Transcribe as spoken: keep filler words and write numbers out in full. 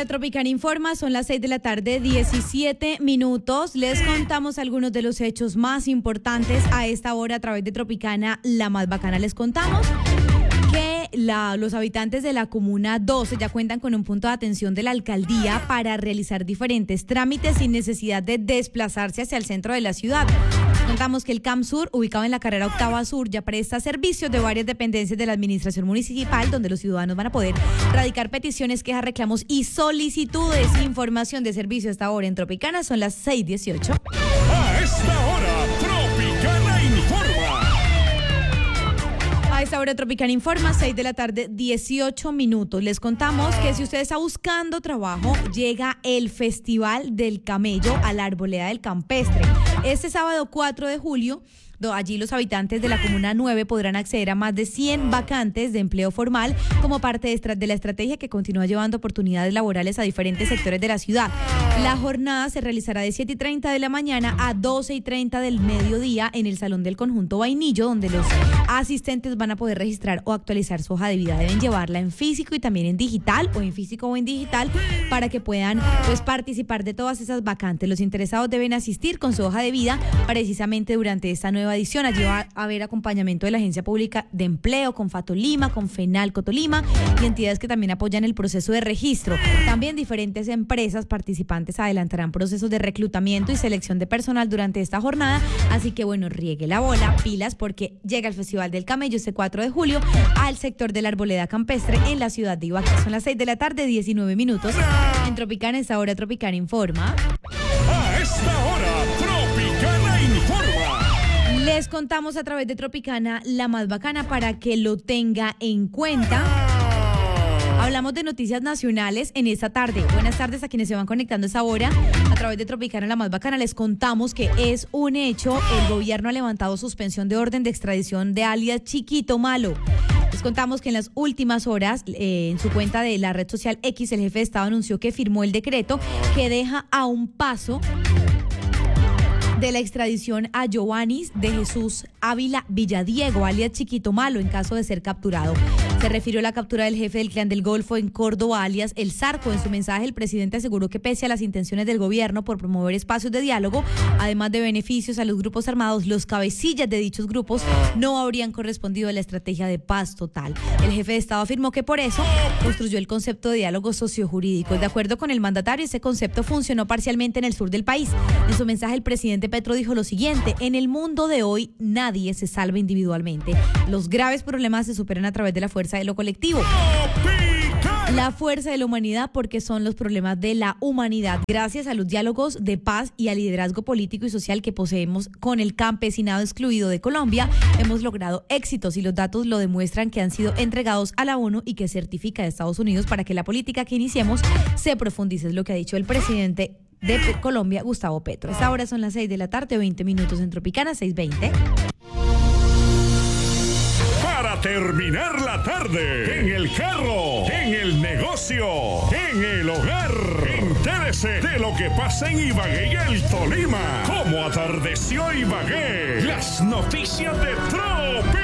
hora Tropicana Informa, son las seis de la tarde, diecisiete minutos. Les contamos algunos de los hechos más importantes a esta hora a través de Tropicana, la más bacana. Les contamos que la, los habitantes de la Comuna doce ya cuentan con un punto de atención de la alcaldía para realizar diferentes trámites sin necesidad de desplazarse hacia el centro de la ciudad. Contamos que el CAMSUR, ubicado en la carrera Octava Sur, ya presta servicios de varias dependencias de la administración municipal, donde los ciudadanos van a poder radicar peticiones, quejas, reclamos y solicitudes. Información de servicio a esta hora en Tropicana, son las seis dieciocho. A esta hora, Tropicana Informa. A esta hora Tropicana Informa, seis de la tarde, dieciocho minutos. Les contamos que si usted está buscando trabajo, llega el Festival del Camello a la Arboleda del Campestre. Este sábado cuatro de julio, allí los habitantes de la Comuna nueve podrán acceder a más de cien vacantes de empleo formal como parte de, de la estrategia que continúa llevando oportunidades laborales a diferentes sectores de la ciudad. La jornada se realizará de siete y treinta de la mañana a doce y treinta del mediodía en el Salón del Conjunto Vainillo, donde los asistentes van a poder registrar o actualizar su hoja de vida. Deben llevarla en físico y también en digital, o en físico o en digital, para que puedan pues participar de todas esas vacantes. Los interesados deben asistir con su hoja de vida precisamente durante esta nueva edición. Allí va a haber acompañamiento de la Agencia Pública de Empleo, con Fatolima, con Fenalco Tolima y entidades que también apoyan el proceso de registro. También diferentes empresas participantes adelantarán procesos de reclutamiento y selección de personal durante esta jornada. Así que bueno, riegue la bola, pilas, porque llega el Festival del Camello este cuatro de julio al sector de la Arboleda Campestre en la ciudad de Ibagué. Son las seis de la tarde, diecinueve minutos. En Tropicana, esta hora Tropicana Informa. A esta hora, Tropicana Informa. Les contamos a través de Tropicana, la más bacana, para que lo tenga en cuenta. Hablamos de noticias nacionales en esta tarde. Buenas tardes a quienes se van conectando a esa hora a través de Tropicana, la más bacana. Les contamos que es un hecho. El gobierno ha levantado suspensión de orden de extradición de alias Chiquito Malo. Les contamos que en las últimas horas, eh, en su cuenta de la red social X, el jefe de Estado anunció que firmó el decreto que deja a un paso de la extradición a Giovannis de Jesús Ávila Villadiego, alias Chiquito Malo, en caso de ser capturado. Se refirió a la captura del jefe del Clan del Golfo en Córdoba, alias El Zarco. En su mensaje, el presidente aseguró que pese a las intenciones del gobierno por promover espacios de diálogo, además de beneficios a los grupos armados, los cabecillas de dichos grupos no habrían correspondido a la estrategia de paz total. El jefe de Estado afirmó que por eso construyó el concepto de diálogo sociojurídico. De acuerdo con el mandatario, ese concepto funcionó parcialmente en el sur del país. En su mensaje, el presidente Petro dijo lo siguiente: en el mundo de hoy nadie se salva individualmente. Los graves problemas se superan a través de la fuerza de lo colectivo. La fuerza de la humanidad, porque son los problemas de la humanidad. Gracias a los diálogos de paz y al liderazgo político y social que poseemos con el campesinado excluido de Colombia, hemos logrado éxitos y los datos lo demuestran, que han sido entregados a la ONU y que certifica a Estados Unidos para que la política que iniciemos se profundice. Es lo que ha dicho el presidente de Colombia, Gustavo Petro. Esta hora son las seis de la tarde, veinte minutos en Tropicana, seis veinte. Para terminar la tarde, en el carro, en el negocio, en el hogar, entérese de lo que pasa en Ibagué y el Tolima. Cómo atardeció Ibagué. Las noticias de Tropi.